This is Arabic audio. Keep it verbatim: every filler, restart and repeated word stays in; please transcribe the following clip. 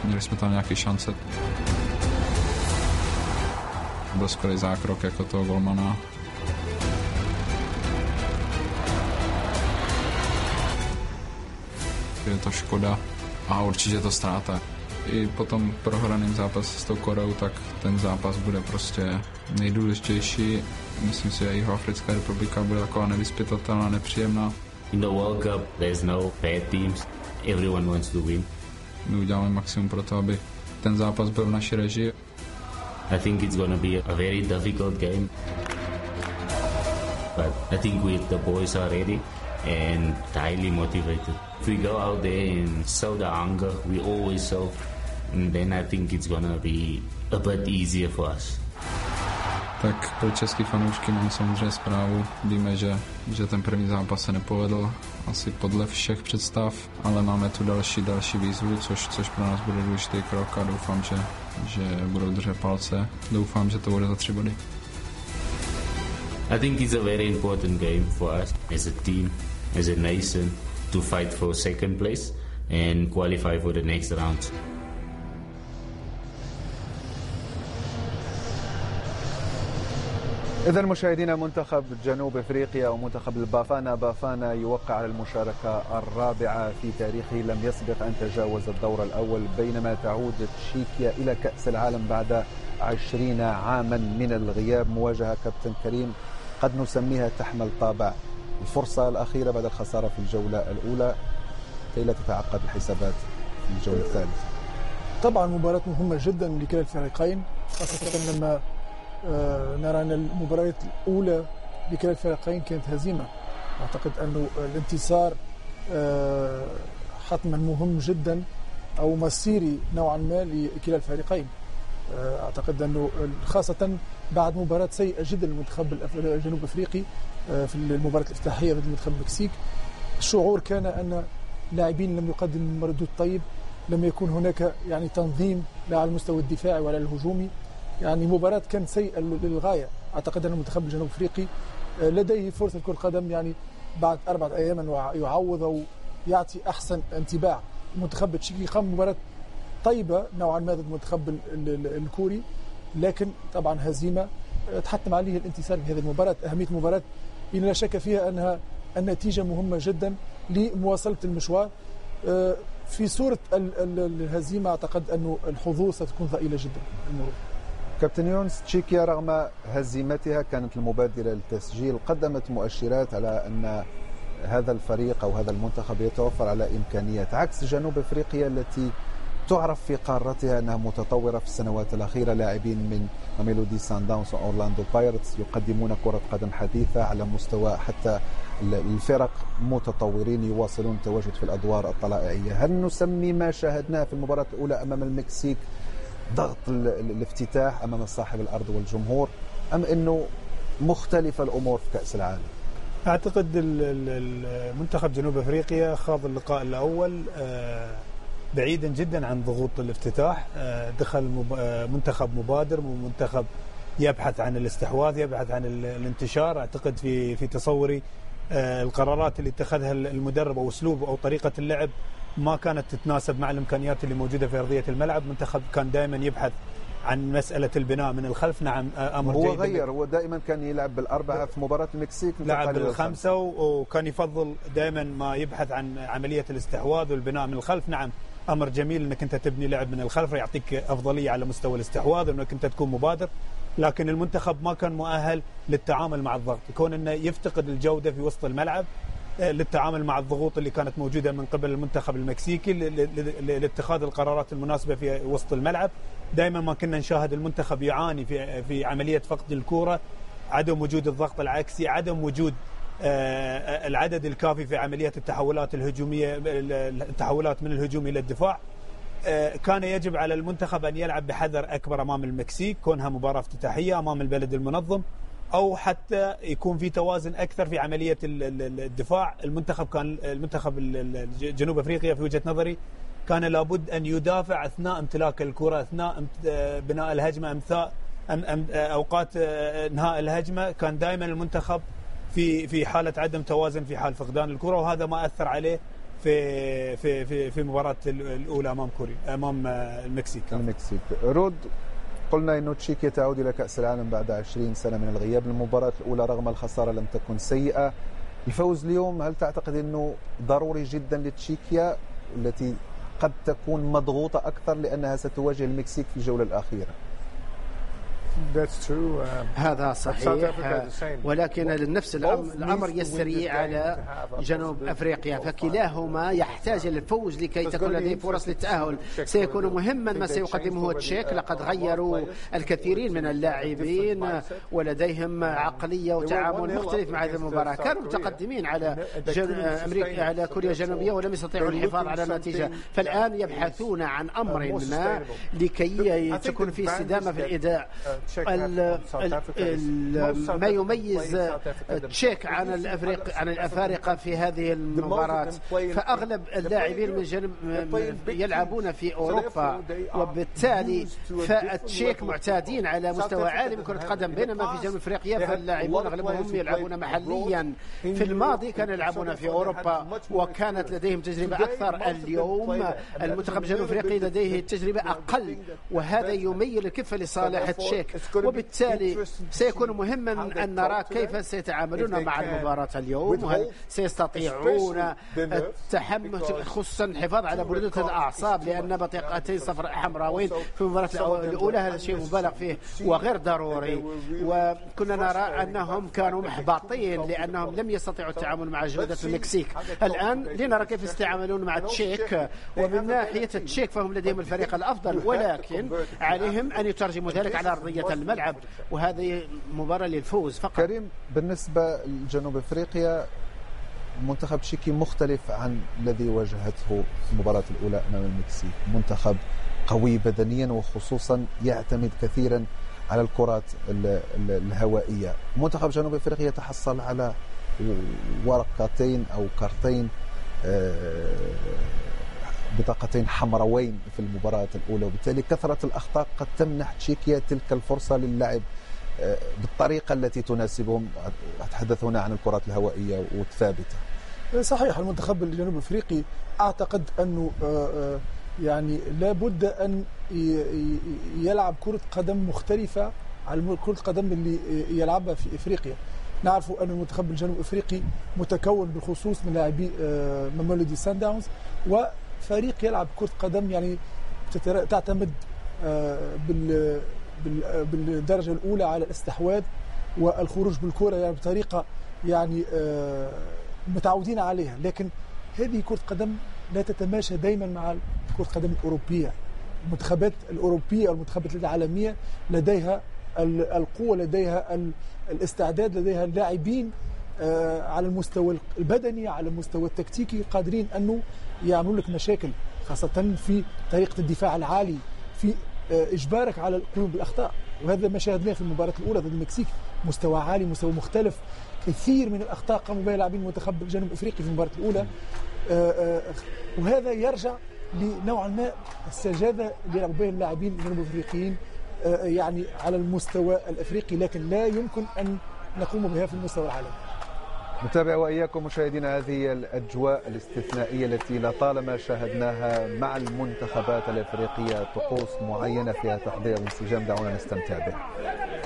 měli jsme tam nějaké šance. Byl skvělý zákrok jako toho golmana. Je to škoda a určitě to ztráta. I po tom prohraném zápase s tou Koreou, tak ten zápas bude prostě nejdůležitější. Myslím si, že Jihoafrická republika bude taková nevyzpytatelná, nepříjemná. In the World Cup, there's no bad teams. Everyone wants to win. My uděláme maximum pro to, aby ten zápas byl v naší režii. I think it's going to be a very difficult game. But I think we, the boys are ready and highly motivated. If we go out there and show the hunger we always show, then I think it's going to be a bit easier for us. Tak pro český fanoušky mám samozřejmě zprávu. Víme, že, že ten první zápas se nepovedl asi podle všech představ, ale máme tu další, další výzvu, což, což pro nás bude důležitý krok a doufám, že, že budou držet palce. Doufám, že to bude za tři body. I think it's a very important game for us as a team, as a nation, to fight for second place and qualify for the next round. إذن مشاهدينا، منتخب جنوب أفريقيا ومنتخب البافانا بافانا يوقع على المشاركة الرابعة في تاريخه. لم يسبق أن تجاوز الدور الأول، بينما تعود تشيكيا إلى كأس العالم بعد عشرين عاما من الغياب. مواجهة كابتن كريم قد نسميها تحمل طابع الفرصة الأخيرة بعد الخسارة في الجولة الأولى كي لا تتعقد الحسابات في الجولة الثالثة. طبعا مباراة مهمة جدا لكلا الفريقين، خاصة لما آه نرى أن المباريات الأولى لكلا الفريقين كانت هزيمة. أعتقد أن الانتصار آه حتما مهم جدا أو مصيري نوعا ما لكلا الفريقين. آه أعتقد أنه خاصة بعد مباراة سيئة جدا للمنتخب الجنوب أفريقي آه في المباراة الافتتاحية ضد منتخب المكسيك. الشعور كان أن لاعبين لم يقدموا مردود طيب، لم يكن هناك يعني تنظيم لا على المستوى الدفاعي ولا الهجومي. يعني مباراة كانت سيئة للغاية. أعتقد أن المنتخب الجنوب أفريقي لديه فرصة كرة قدم يعني بعد أربعة أيام يعوض أو يعطي أحسن انطباع. المنتخب التشيكي قام مباراة طيبة نوعا ما ضد المنتخب الكوري، لكن طبعا هزيمة تحتم عليه الانتصار في هذه المباراة. أهمية المباراة لا شك فيها أنها النتيجة مهمة جدا لمواصلة المشوار. في صورة الهزيمة أعتقد أن الحظوظ ستكون ضئيلة جدا. المرور. كابتن يونس، تشيكيا رغم هزيمتها كانت المبادرة للتسجيل، قدمت مؤشرات على أن هذا الفريق أو هذا المنتخب يتوفر على إمكانيات، عكس جنوب أفريقيا التي تعرف في قارتها أنها متطورة في السنوات الأخيرة. لاعبين من ميلودي سان داونز وأورلاندو بايرتس يقدمون كرة قدم حديثة على مستوى حتى الفرق متطورين يواصلون التواجد في الأدوار الطلائعية. هل نسمي ما شاهدناه في المباراة الأولى أمام المكسيك ضغط الافتتاح أمام صاحب الأرض والجمهور، أم أنه مختلفة الأمور في كأس العالم؟ أعتقد المنتخب جنوب أفريقيا خاض اللقاء الأول بعيدا جدا عن ضغوط الافتتاح. دخل منتخب مبادر ومنتخب يبحث عن الاستحواذ، يبحث عن الانتشار. أعتقد في في تصوري القرارات اللي اتخذها المدرب أو أسلوب أو طريقة اللعب ما كانت تتناسب مع الإمكانيات اللي موجودة في أرضية الملعب. منتخب كان دائما يبحث عن مسألة البناء من الخلف. نعم أمر هو جيد. غير، هو دائما كان يلعب بالأربعة في مباراة المكسيك، لعب بالخمسة وكان يفضل دائما ما يبحث عن عملية الاستحواذ والبناء من الخلف. نعم أمر جميل أنك أنت تبني لعب من الخلف، يعطيك أفضلية على مستوى الاستحواذ وأنك أنت تكون مبادر، لكن المنتخب ما كان مؤهل للتعامل مع الضغط، يكون أنه يفتقد الجودة في وسط الملعب للتعامل مع الضغوط اللي كانت موجودة من قبل المنتخب المكسيكي لاتخاذ القرارات المناسبة في وسط الملعب. دائما ما كنا نشاهد المنتخب يعاني في في عملية فقد الكرة، عدم وجود الضغط العكسي، عدم وجود العدد الكافي في عملية التحولات الهجومية، التحولات من الهجوم إلى الدفاع. كان يجب على المنتخب أن يلعب بحذر أكبر أمام المكسيك، كونها مباراة افتتاحية أمام البلد المنظم، أو حتى يكون في توازن أكثر في عملية الدفاع. المنتخب كان المنتخب جنوب أفريقيا في وجهة نظري كان لابد أن يدافع أثناء امتلاك الكرة، أثناء بناء الهجمة، أمثاء أوقات انهاء الهجمة. كان دائما المنتخب في في حالة عدم توازن، في حال فقدان الكرة، وهذا ما أثر عليه في في في في المباراه الاولى امام كوريا امام المكسيك. المكسيك. رود، قلنا انه تشيكيا تعود الى كاس العالم بعد عشرين سنه من الغياب. المباراه الاولى رغم الخساره لم تكن سيئه. الفوز اليوم هل تعتقد انه ضروري جدا لتشيكيا التي قد تكون مضغوطه اكثر لانها ستواجه المكسيك في الجوله الاخيره؟ هذا صحيح، ولكن نفس الأمر يسري على جنوب أفريقيا، فكلاهما يحتاج للفوز لكي تكون لديه فرص للتأهل. سيكون مهما ما سيقدمه تشيك، لقد غيروا الكثيرين من اللاعبين ولديهم عقلية وتعامل مختلف مع هذه المباراة. كانوا متقدمين على جن... أمريكا على كوريا الجنوبية ولم يستطيعوا الحفاظ على النتيجة، فالآن يبحثون عن أمر ما لكي تكون في استدامة في الإداء. ال ال ما يميز تشيك عن الأفريق عن الأفارقة في هذه المباراة، فأغلب اللاعبين من جنوب يلعبون في أوروبا، وبالتالي فالتشيك معتادين على مستوى عالي من كرة قدم، بينما في جنوب أفريقيا فاللاعبون أغلبهم يلعبون محليا. في الماضي كانوا يلعبون في أوروبا وكانت لديهم تجربة أكثر. اليوم المنتخب الجنوب أفريقي لديه تجربة أقل، وهذا يميل الكفة لصالح تشيك، وبالتالي سيكون مهما أن نرى كيف سيتعاملون مع المباراة اليوم، وهل سيستطيعون التحمل خصوصا الحفاظ على برودة الأعصاب، لأن بطاقتين صفر حمراوين في المباراة الأولى هذا شيء مبالغ فيه وغير ضروري. وكنا نرى أنهم كانوا محبطين لأنهم لم يستطيعوا التعامل مع جودة المكسيك. الآن لنرى كيف يتعاملون مع تشيك، ومن ناحية تشيك فهم لديهم الفريق الأفضل، ولكن عليهم أن يترجموا ذلك على أرضية الملعب، وهذه مباراة للفوز فقط. كريم، بالنسبة لجنوب أفريقيا منتخب تشيكي مختلف عن الذي واجهته في المباراة الأولى أمام المكسيك. منتخب قوي بدنيا وخصوصا يعتمد كثيرا على الكرات الهوائية. منتخب جنوب أفريقيا تحصل على ورقتين أو كارتين بطاقتين حمراوين في المباراة الأولى، وبالتالي كثرة الأخطاء قد تمنح تشيكيا تلك الفرصة للعب بالطريقة التي تناسبهم. أتحدث هنا عن الكرات الهوائية والثابتة. صحيح، المنتخب الجنوب أفريقي أعتقد أنه يعني لابد أن يلعب كرة قدم مختلفة عن كرة القدم اللي يلعبها في أفريقيا. نعرف أن المنتخب الجنوب أفريقي متكون بالخصوص من لاعبي ميمولودي سان داونز، وفريق يلعب كرة قدم يعني تعتمد بالدرجة الأولى على الاستحواذ والخروج بالكرة يعني بطريقة يعني متعودين عليها، لكن هذه كرة قدم لا تتماشى دائما مع كرة القدم الأوروبية. المنتخبات الأوروبية والمنتخبات العالمية لديها القوة، لديها الاستعداد، لديها اللاعبين على المستوى البدني، على المستوى التكتيكي قادرين أنه يعملوا لك مشاكل، خاصة في طريقة الدفاع العالي، في إجبارك على القيام بالأخطاء. وهذا ما شاهدناه في المباراة الأولى ضد المكسيك، مستوى عالي، مستوى مختلف. كثير من الأخطاء قاموا بها لاعبين المنتخب الجنوب أفريقي في المباراة الأولى، وهذا يرجع لنوعا ما السجادة اللي يلعبوا بها اللاعبين الجنوب أفريقيين يعني على المستوى الأفريقي، لكن لا يمكن أن نقوم بها في المستوى العالمي. نتابع وإياكم مشاهدينا هذه الأجواء الاستثنائية التي لطالما شاهدناها مع المنتخبات الأفريقية، طقوس معينة فيها تحضير وانسجام، دعونا نستمتع بها.